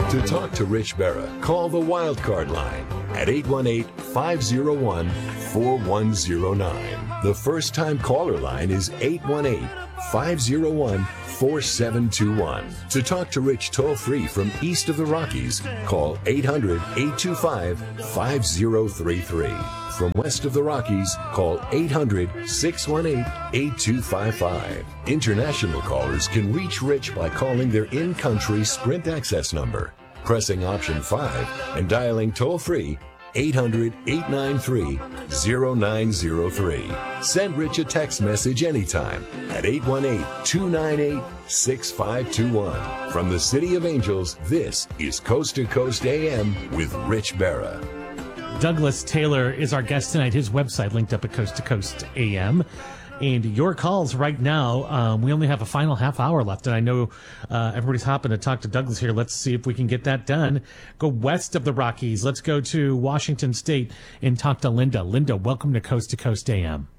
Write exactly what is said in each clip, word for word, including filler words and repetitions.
To talk to Rich Berra, call the Wildcard line at eight one eight, five oh one, four one oh nine. The first-time caller line is eight one eight, five oh one, four seven two one. To talk to Rich toll-free from east of the Rockies, call eight hundred, eight two five, five oh three three. From west of the Rockies, call eight hundred, six one eight, eight two five five. International callers can reach Rich by calling their in-country Sprint access number, pressing option five, and dialing toll-free eight hundred, eight nine three, oh nine oh three. Send Rich a text message anytime at eight one eight, two nine eight, six five two one. From the City of Angels, this is Coast to Coast A M with Rich Berra. Douglas Taylor is our guest tonight. His website linked up at Coast to Coast A M. And your calls right now, um, we only have a final half hour left. And I know uh, everybody's hopping to talk to Douglas here. Let's see if we can get that done. Go west of the Rockies. Let's go to Washington State and talk to Linda. Linda, welcome to Coast to Coast A M.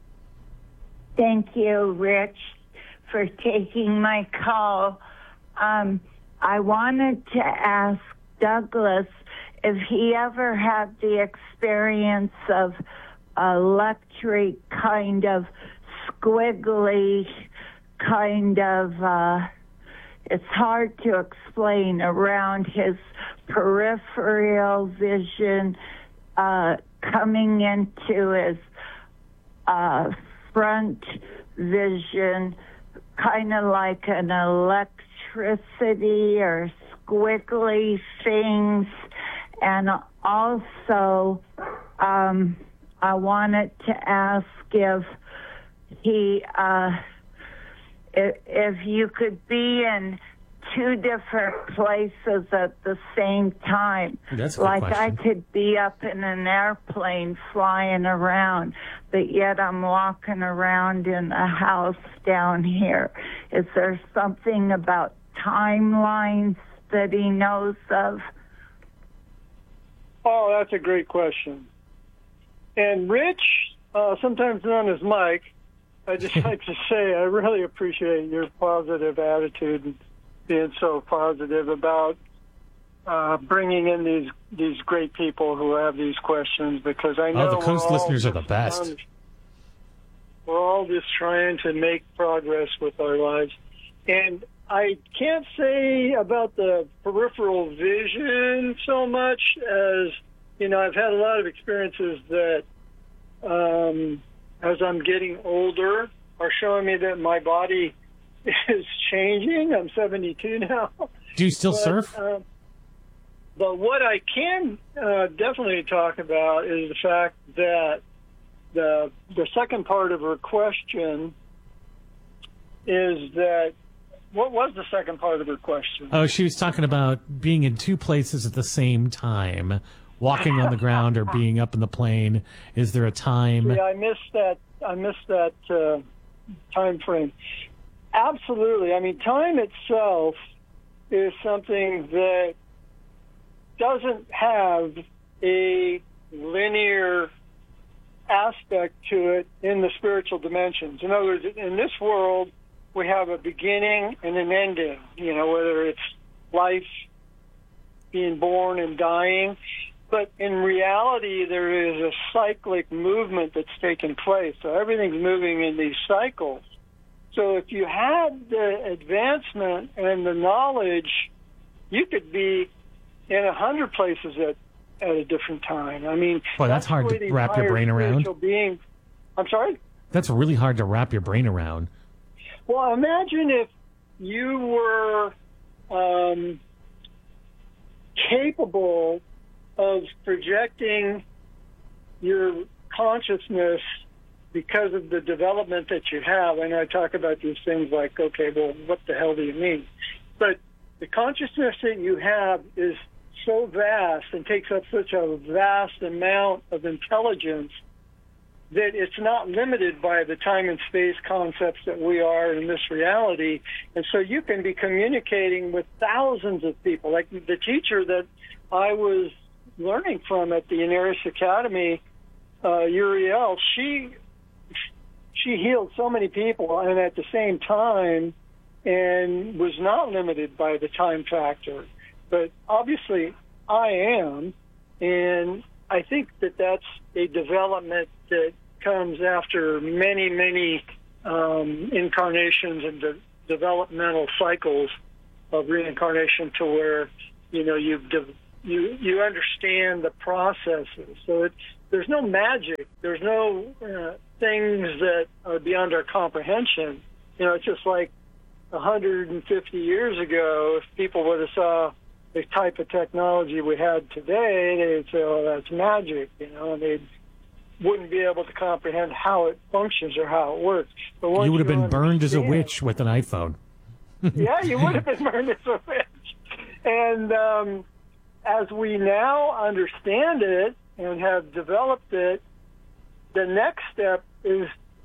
Thank you, Rich, for taking my call. Um, I wanted to ask Douglas if he ever had the experience of electric kind of squiggly kind of, uh, it's hard to explain, around his peripheral vision uh, coming into his uh, front vision, kind of like an electricity or squiggly things. And also, um, I wanted to ask if he, uh, if, if you could be in two different places at the same time. That's a good like question. I could be up in an airplane flying around, but yet I'm walking around in a house down here. Is there something about timelines that he knows of? Oh, that's a great question. And Rich, uh, sometimes known as Mike, I just like to say I really appreciate your positive attitude and being so positive about uh, bringing in these these great people who have these questions, because I know Oh, the Coast we're listeners all are the best. on- we're all just trying to make progress with our lives. And I can't say about the peripheral vision so much as, you know, I've had a lot of experiences that um, as I'm getting older are showing me that my body is changing. I'm seventy-two now. Do you still But, surf? uh, but what I can uh, definitely talk about is the fact that the the second part of her question is that, what was the second part of her question? Oh, she was talking about being in two places at the same time, walking on the ground or being up in the plane. Is there a time? Yeah, I missed that. I missed that uh, time frame. Absolutely. I mean, time itself is something that doesn't have a linear aspect to it in the spiritual dimensions. In other words, in this world, we have a beginning and an ending, you know, whether it's life, being born and dying. But in reality, there is a cyclic movement that's taking place. So everything's moving in these cycles. So if you had the advancement and the knowledge, you could be in a hundred places at, at a different time. I mean, Boy, that's hard where to the wrap your higher brain around. spiritual being, I'm sorry? That's really hard to wrap your brain around. Well, imagine if you were um, capable of projecting your consciousness because of the development that you have. And I talk about these things like, okay, well, what the hell do you mean? But the consciousness that you have is so vast and takes up such a vast amount of intelligence that it's not limited by the time and space concepts that we are in this reality. And so you can be communicating with thousands of people. Like the teacher that I was learning from at the Inaris Academy, uh, Uriel, she she healed so many people and at the same time, and was not limited by the time factor. but obviously I am, and I think that that's a development that comes after many, many um, incarnations and de- developmental cycles of reincarnation, to where, you know, you de- you you understand the processes. So it's, there's no magic. There's no uh, things that are beyond our comprehension. You know, it's just like one hundred fifty years ago, if people would have saw the type of technology we had today, they'd say, oh, that's magic, you know, and they wouldn't be able to comprehend how it functions or how it works. But once You would have been burned as a understand- witch with an iPhone. Yeah, you would have been burned as a witch. And um, as we now understand it and have developed it, the next step is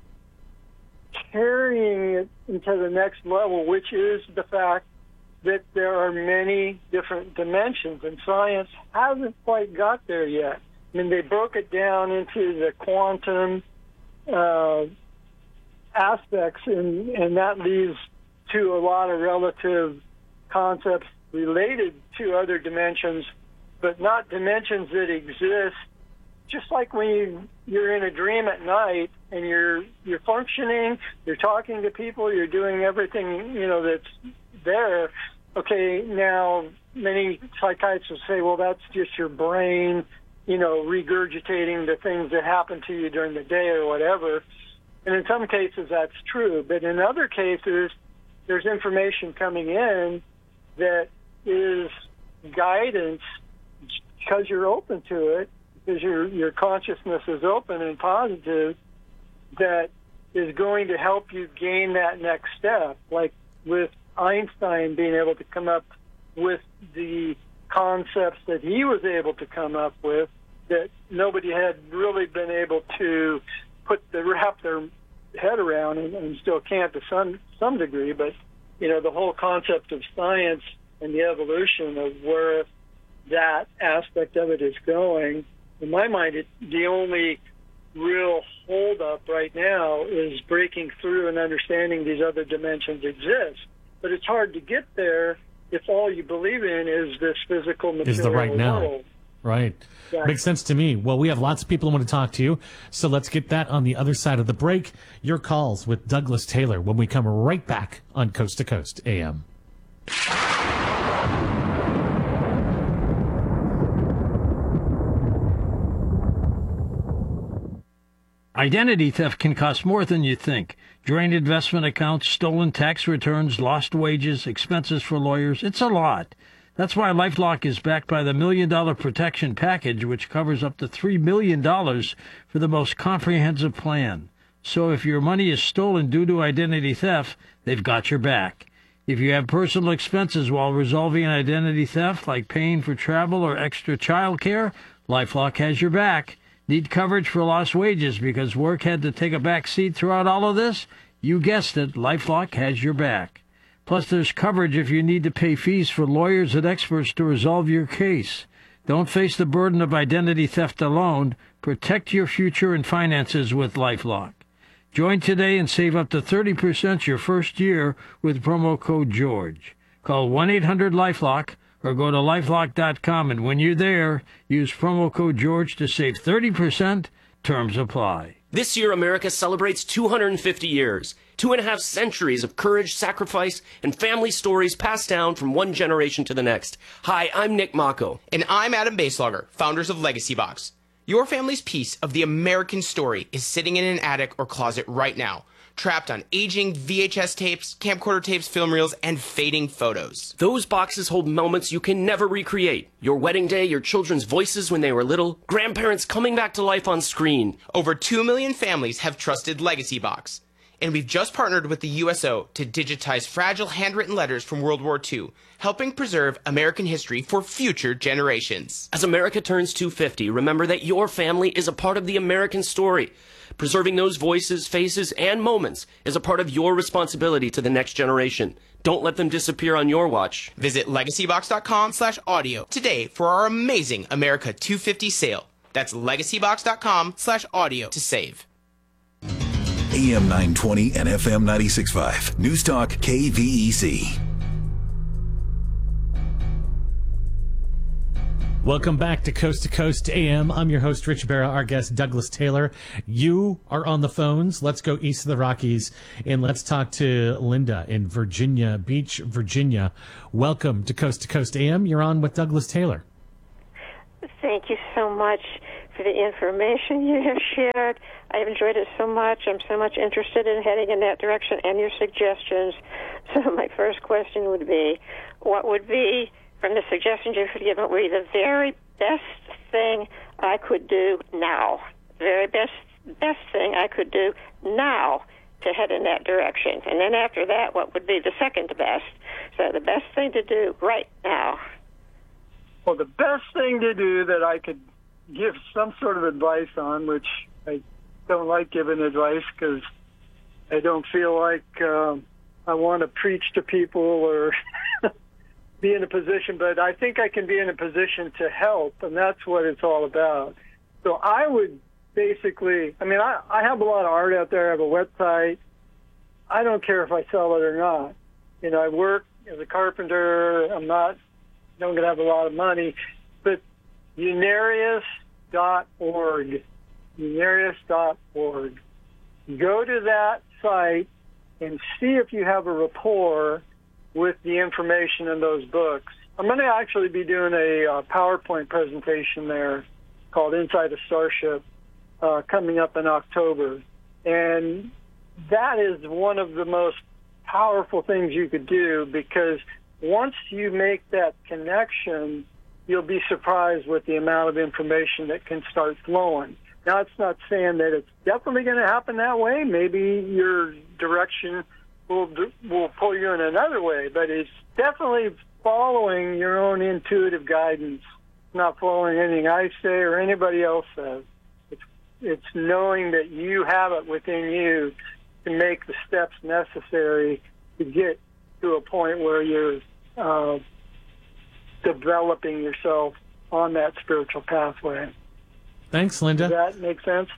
carrying it into the next level, which is the fact that there are many different dimensions, and science hasn't quite got there yet. I mean, they broke it down into the quantum uh, aspects, and, and that leads to a lot of relative concepts related to other dimensions, but not dimensions that exist. Just like when you, you're in a dream at night and you're you're functioning, you're talking to people, you're doing everything, you know, that's there. Okay, now many psychiatrists will say, well, that's just your brain, you know, regurgitating the things that happen to you during the day or whatever. And in some cases that's true, but in other cases there's information coming in that is guidance because you're open to it, because your your consciousness is open and positive, that is going to help you gain that next step. Like with Einstein being able to come up with the concepts that he was able to come up with, that nobody had really been able to put the wrap their head around, and, and still can't to some some degree. But you know, the whole concept of science and the evolution of where that aspect of it is going, in my mind, it, the only real holdup right now is breaking through and understanding these other dimensions exist. But it's hard to get there if all you believe in is this physical material Is the right now. world. Right. Yeah. Makes sense to me. Well, we have lots of people who want to talk to you, so let's get that on the other side of the break. Your calls with Douglas Taylor when we come right back on Coast to Coast A M. Identity theft can cost more than you think. Drained investment accounts, stolen tax returns, lost wages, expenses for lawyers. It's a lot. That's why LifeLock is backed by the Million Dollar Protection Package, which covers up to three million dollars for the most comprehensive plan. So if your money is stolen due to identity theft, they've got your back. If you have personal expenses while resolving an identity theft, like paying for travel or extra child care, LifeLock has your back. Need coverage for lost wages because work had to take a back seat throughout all of this? You guessed it, LifeLock has your back. Plus, there's coverage if you need to pay fees for lawyers and experts to resolve your case. Don't face the burden of identity theft alone. Protect your future and finances with LifeLock. Join today and save up to thirty percent your first year with promo code George. Call one eight hundred LifeLock or go to lifelock dot com, and when you're there, use promo code George to save thirty percent. Terms apply. This year, America celebrates two hundred fifty years, two and a half centuries of courage, sacrifice, and family stories passed down from one generation to the next. Hi, I'm Nick Mako. And I'm Adam Baselogger, founders of Legacy Box. Your family's piece of the American story is sitting in an attic or closet right now, trapped on aging V H S tapes, camcorder tapes, film reels, and fading photos. Those boxes hold moments you can never recreate. Your wedding day, your children's voices when they were little, grandparents coming back to life on screen. Over two million families have trusted Legacy Box. And we've just partnered with the U S O to digitize fragile handwritten letters from World War Two, helping preserve American history for future generations. As America turns two hundred fifty, remember that your family is a part of the American story. Preserving those voices, faces, and moments is a part of your responsibility to the next generation. Don't let them disappear on your watch. Visit legacybox dot com slash audio today for our amazing America two hundred fifty sale. That's legacybox dot com slash audio to save. A M nine twenty and F M ninety-six point five. News Talk K V E C. Welcome back to Coast to Coast A M. I'm your host, Rich Barra, our guest, Douglas Taylor. You are on the phones. Let's go east of the Rockies, and let's talk to Linda in Virginia Beach, Virginia. Welcome to Coast to Coast A M. You're on with Douglas Taylor. Thank you so much for the information you have shared. I've enjoyed it so much. I'm so much interested in heading in that direction and your suggestions. So my first question would be, what would be, from the suggestions you've given, would be the very best thing I could do now? The very best, best thing I could do now to head in that direction. And then after that, what would be the second best? So the best thing to do right now. Well, the best thing to do that I could give some sort of advice on, which I don't like giving advice because I don't feel like uh, I want to preach to people or be in a position, but I think I can be in a position to help, and that's what it's all about. So I would basically, I mean, I, I have a lot of art out there. I have a website. I don't care if I sell it or not. You know, I work as a carpenter. I'm not, don't gonna have a lot of money, but Unarius dot org, Unarius dot org. Go to that site and see if you have a rapport with the information in those books. I'm going to actually be doing a uh, PowerPoint presentation there called Inside a Starship uh, coming up in October. And that is one of the most powerful things you could do, because once you make that connection, you'll be surprised with the amount of information that can start flowing. Now, it's not saying that it's definitely going to happen that way. Maybe your direction will will pull you in another way, but it's definitely following your own intuitive guidance, not following anything I say or anybody else says. It's, it's knowing that you have it within you to make the steps necessary to get to a point where you're uh, developing yourself on that spiritual pathway. Thanks, Linda. Does that make sense?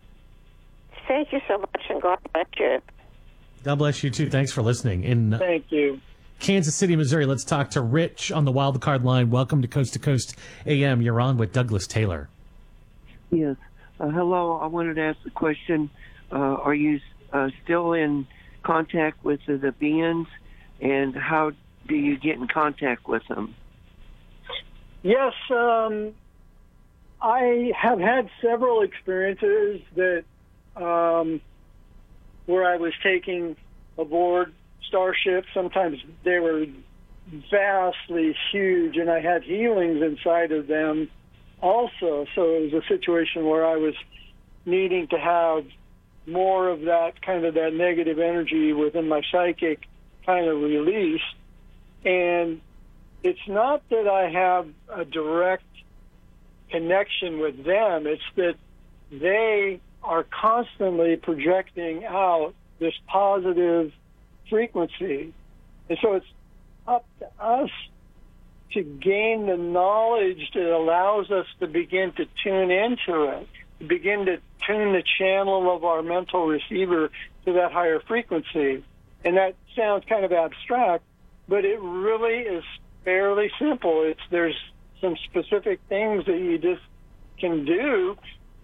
Thank you so much, and God bless you. God bless you, too. Thanks for listening. In Thank you. Kansas City, Missouri, let's talk to Rich on the Wild Card line. Welcome to Coast to Coast A M. You're on with Douglas Taylor. Yes. Uh, hello. I wanted to ask a question. Uh, are you uh, still in contact with the, the beings, and how do you get in contact with them? Yes. Um, I have had several experiences that um, where I was taking aboard starships. Sometimes they were vastly huge, and I had healings inside of them also. So it was a situation where I was needing to have more of that kind of that negative energy within my psychic kind of released. And it's not that I have a direct connection with them. It's that they are constantly projecting out this positive frequency. And so it's up to us to gain the knowledge that allows us to begin to tune into it, to begin to tune the channel of our mental receiver to that higher frequency. And that sounds kind of abstract, but it really is fairly simple. It's there's some specific things that you just can do,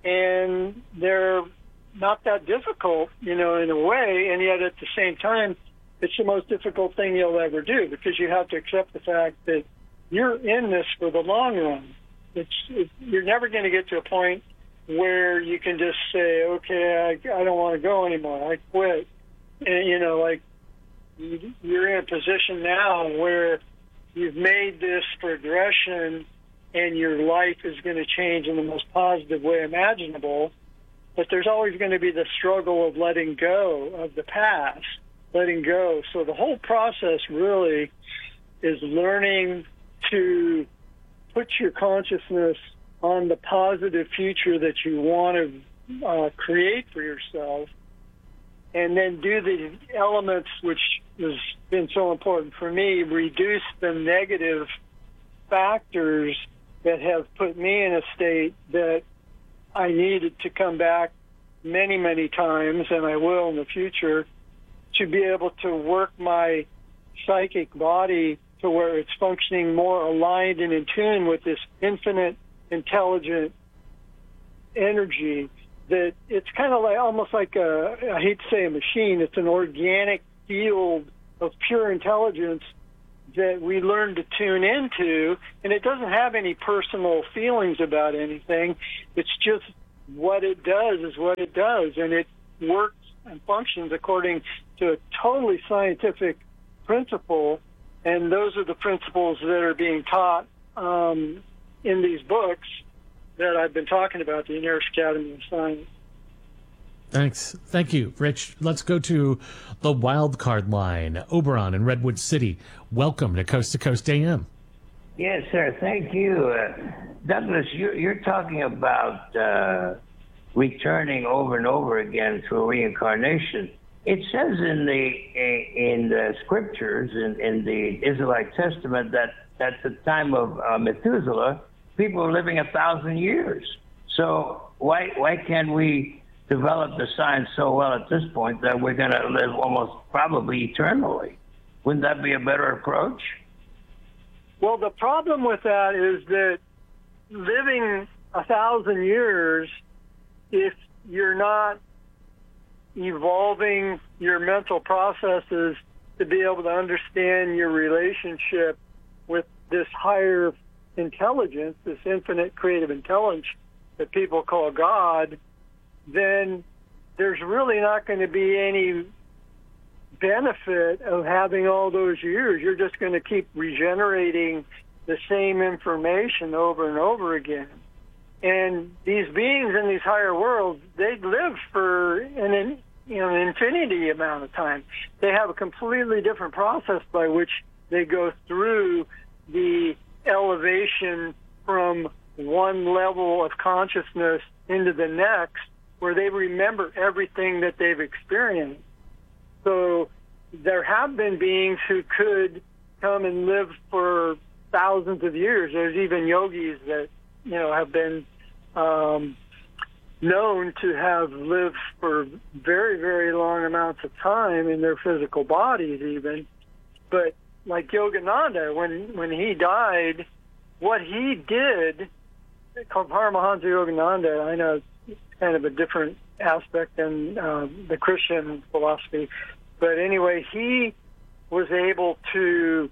and they're not that difficult, you know, in a way, and yet at the same time, it's the most difficult thing you'll ever do, because you have to accept the fact that you're in this for the long run. It's, it, you're never going to get to a point where you can just say, okay, I, I don't want to go anymore, I quit. And, you know, like, you, you're in a position now where you've made this progression and your life is going to change in the most positive way imaginable, but there's always going to be the struggle of letting go of the past, letting go. So the whole process really is learning to put your consciousness on the positive future that you want to uh, create for yourself, and then do the elements which has been so important for me, reduce the negative factors that have put me in a state that I needed to come back many, many times, and I will in the future, to be able to work my psychic body to where it's functioning more aligned and in tune with this infinite, intelligent energy, that it's kind of like almost like a, I hate to say a machine, it's an organic field of pure intelligence that we learn to tune into, and it doesn't have any personal feelings about anything. It's just what it does is what it does, and it works and functions according to a totally scientific principle, and those are the principles that are being taught um, in these books that I've been talking about, the Inaris Academy of Science. Thanks. Thank you, Rich. Let's go to the wild card line. Oberon in Redwood City. Welcome to Coast to Coast A M. Yes, sir. Thank you. Uh, Douglas, you're, you're talking about uh, returning over and over again through reincarnation. It says in the in the scriptures, in, in the Israelite Testament, that at the time of uh, Methuselah, people were living a thousand years. So why why can't we develop the science so well at this point that we're going to live almost probably eternally? Wouldn't that be a better approach? Well, the problem with that is that living a thousand years, if you're not evolving your mental processes to be able to understand your relationship with this higher intelligence, this infinite creative intelligence that people call God, then there's really not going to be any benefit of having all those years. You're just going to keep regenerating the same information over and over again. And these beings in these higher worlds, they live for an, you know, an infinity amount of time. They have a completely different process by which they go through the elevation from one level of consciousness into the next, where they remember everything that they've experienced. So there have been beings who could come and live for thousands of years. There's even yogis that, you know, have been um, known to have lived for very, very long amounts of time in their physical bodies even. But like Yogananda, when, when he died, what he did, called Paramahansa Yogananda, I know it's kind of a different aspect than uh, the Christian philosophy, but anyway, he was able to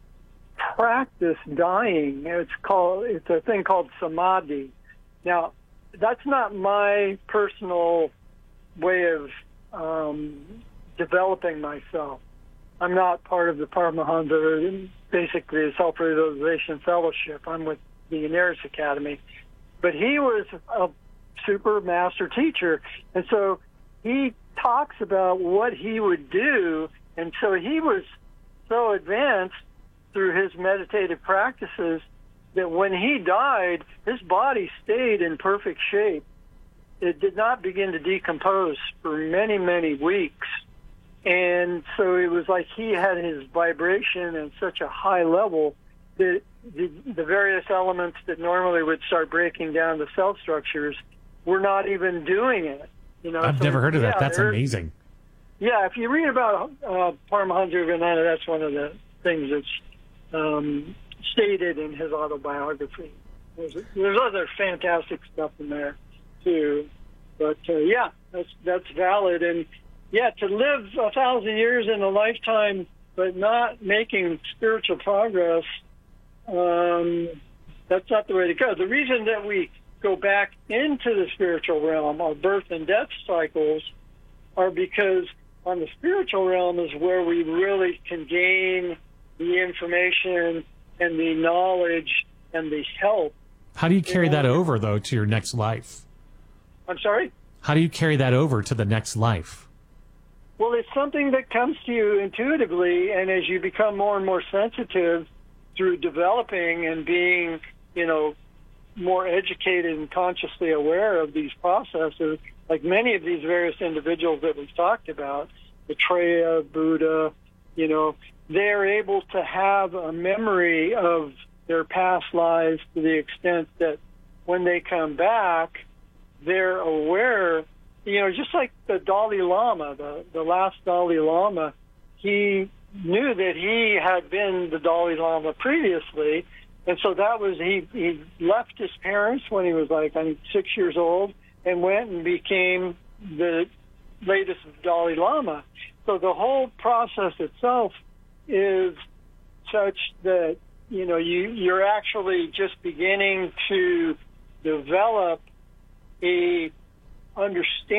practice dying. It's called, it's a thing called samadhi. Now, that's not my personal way of um, developing myself. I'm not part of the Paramahansa, basically the Self-Realization Fellowship. I'm with the Inaris Academy. But he was a super master teacher, and so he talks about what he would do, and so he was so advanced through his meditative practices that when he died, his body stayed in perfect shape. It did not begin to decompose for many, many weeks. And so it was like he had his vibration at such a high level that the, the various elements that normally would start breaking down the cell structures were not even doing it. You know, I've so, never heard of yeah, that. That's amazing. Yeah, if you read about uh, Paramahansa Yogananda, that's one of the things that's um, stated in his autobiography. There's, there's other fantastic stuff in there too, but uh, yeah, that's that's valid. And yeah, to live a thousand years in a lifetime but not making spiritual progress, um, that's not the way to go. The reason that we go back into the spiritual realm, our birth and death cycles, are because on the spiritual realm is where we really can gain the information and the knowledge and the help. How do you carry you know? that over, though, to your next life? I'm sorry? How do you carry that over to the next life? Well, it's something that comes to you intuitively, and as you become more and more sensitive through developing and being, you know, more educated and consciously aware of these processes, like many of these various individuals that we've talked about, Maitreya, Buddha, you know, they're able to have a memory of their past lives to the extent that when they come back, they're aware, you know, just like the Dalai Lama, the, the last Dalai Lama, he knew that he had been the Dalai Lama previously, and so that was he. He left his parents when he was like I think six years old, and went and became the latest Dalai Lama. So the whole process itself is such that you know you you're actually just beginning to develop a understanding